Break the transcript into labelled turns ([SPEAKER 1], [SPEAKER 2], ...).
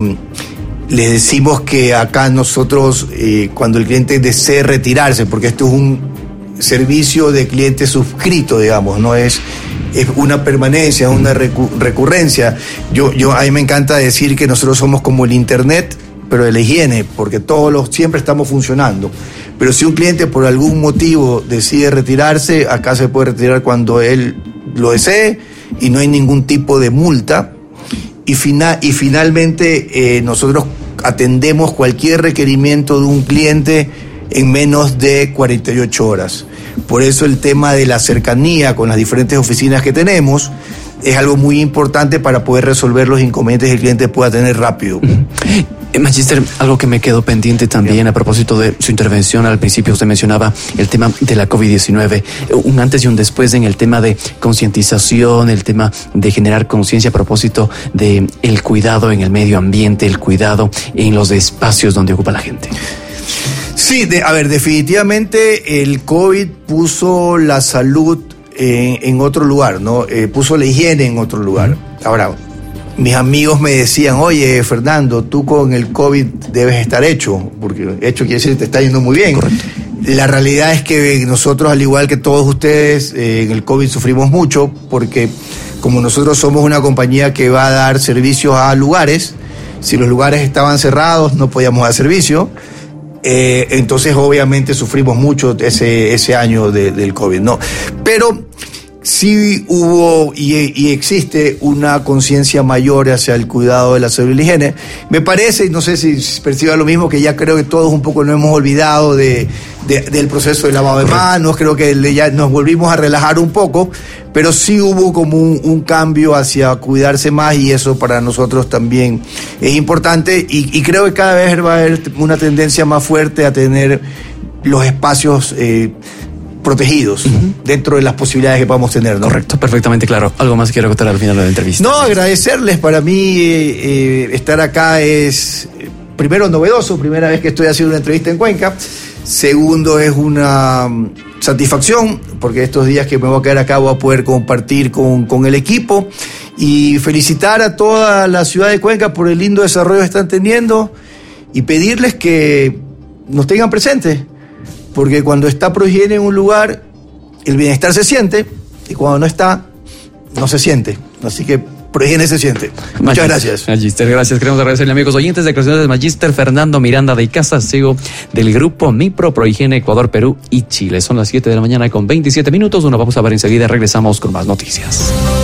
[SPEAKER 1] Les decimos que acá nosotros, cuando el cliente desee retirarse, porque esto es un servicio de cliente suscrito, digamos, no es una permanencia, una recurrencia. A mí me encanta decir que nosotros somos como el internet, pero de la higiene, porque siempre estamos funcionando. Pero si un cliente por algún motivo decide retirarse, acá se puede retirar cuando él lo desee y no hay ningún tipo de multa. Y finalmente nosotros atendemos cualquier requerimiento de un cliente en menos de 48 horas. Por eso el tema de la cercanía con las diferentes oficinas que tenemos es algo muy importante para poder resolver los inconvenientes que el cliente pueda tener rápido.
[SPEAKER 2] Magister, algo que me quedó pendiente también a propósito de su intervención al principio, usted mencionaba el tema de la COVID-19, un antes y un después en el tema de concientización, el tema de generar conciencia a propósito de el cuidado en el medio ambiente, el cuidado en los espacios donde ocupa la gente.
[SPEAKER 1] Sí, definitivamente el COVID puso la salud en otro lugar, ¿no? Puso la higiene en otro lugar. Ahora, mis amigos me decían, oye, Fernando, tú con el COVID debes estar hecho, porque hecho quiere decir que te está yendo muy bien. Correcto. La realidad es que nosotros, al igual que todos ustedes, en el COVID sufrimos mucho, porque como nosotros somos una compañía que va a dar servicios a lugares, si los lugares estaban cerrados no podíamos dar servicio, entonces obviamente sufrimos mucho ese año del COVID, ¿no? Pero sí hubo y existe una conciencia mayor hacia el cuidado de la salud y la higiene. Me parece, y no sé si perciba lo mismo, que ya creo que todos un poco nos hemos olvidado del proceso de lavado de manos, creo que ya nos volvimos a relajar un poco, pero sí hubo como un cambio hacia cuidarse más y eso para nosotros también es importante y creo que cada vez va a haber una tendencia más fuerte a tener los espacios protegidos dentro de las posibilidades que podamos tener, ¿no?
[SPEAKER 2] Correcto, perfectamente claro. ¿Algo más quiero contar al final de la entrevista?
[SPEAKER 1] No, agradecerles. Para mí estar acá es, primero, novedoso, primera vez que estoy haciendo una entrevista en Cuenca. Segundo, es una satisfacción, porque estos días que me voy a quedar acá voy a poder compartir con el equipo y felicitar a toda la ciudad de Cuenca por el lindo desarrollo que están teniendo y pedirles que nos tengan presentes. Porque cuando está ProHigiene en un lugar, el bienestar se siente, y cuando no está, no se siente. Así que ProHigiene se siente. Muchas gracias.
[SPEAKER 2] Magister, gracias. Queremos agradecerle, amigos oyentes, declaraciones del Magister Fernando Miranda de Icaza, CEO del grupo MIPRO ProHigiene Ecuador, Perú y Chile. Son las 7 de la mañana con 27 minutos. Una pausa para enseguida regresamos con más noticias.